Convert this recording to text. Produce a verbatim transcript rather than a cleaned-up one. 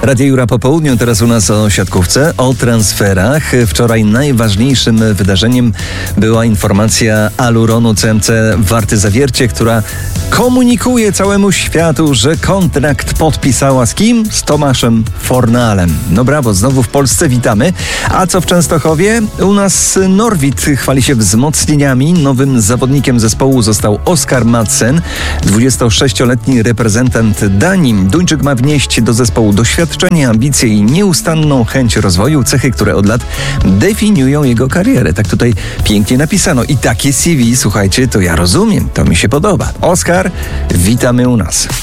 Radio Jura po południu, teraz u nas o siatkówce, o transferach. Wczoraj najważniejszym wydarzeniem była informacja Aluronu C M C Warty Zawiercie, która komunikuje całemu światu, że kontrakt podpisała z kim? Z Tomaszem Fornalem. No brawo, znowu w Polsce, witamy. A co w Częstochowie? U nas Norwid chwali się wzmocnieniami. Nowym zawodnikiem zespołu został Oskar Madsen, dwudziestosześcioletni reprezentant Danii. Duńczyk ma wnieść do zespołu doświadczenie, ambicje i nieustanną chęć rozwoju, cechy, które od lat definiują jego karierę. Tak tutaj pięknie napisano. I takie C V, słuchajcie, to ja rozumiem, to mi się podoba. Oskar, witamy u nas.